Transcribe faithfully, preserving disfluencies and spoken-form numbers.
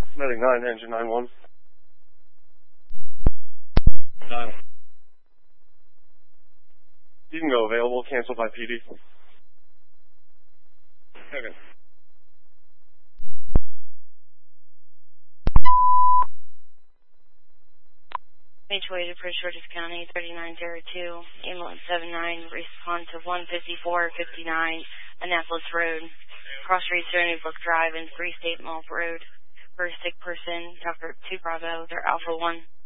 Medic nine, engine nine one. Nine. You can go available, cancel by P D. Okay. Mutuated for Shortest County, thirty-nine oh two, ambulance seven nine, respond to one fifty-four fifty-nine, Annapolis Road, Cross Street, Stony Brook Drive, and three State Mall Road. For a sick person, Doctor two Bravo, they're Alpha one.